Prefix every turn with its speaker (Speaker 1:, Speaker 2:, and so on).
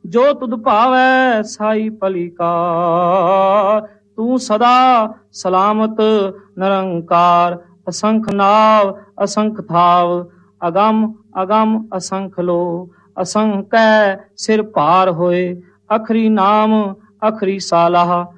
Speaker 1: ਜੋ ਤੁਧ ਭਾਵੈ ਸਾਈ ਭਲੀ ਕਾਰ। ਤੂੰ ਸਦਾ ਸਲਾਮਤ ਨਿਰੰਕਾਰ, ਅਸੰਖ ਨਾਵ ਅਸੰਖ ਥਾਵ, ਅਗੰਮ ਅਗੰਮ ਅਸੰਖ ਲੋ। ਅਸੰਕੈ ਸਿਰ ਭਾਰ ਹੋਏ, ਅਖਰੀ ਨਾਮ ਅਖਰੀ ਸਾਲਾਹ।